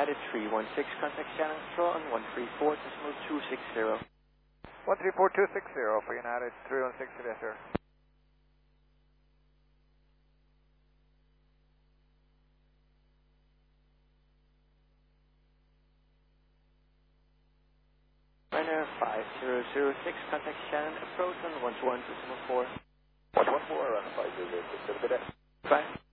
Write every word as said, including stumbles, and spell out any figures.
United three one six, contact Shannon Control on one three four decimal two six zero. one three four two six zero for United three one six, yes sir. Ryanair five zero zero six, contact Shannon, approach on one one decimal four. one one four, run five zero zero six, have a good day. Bye.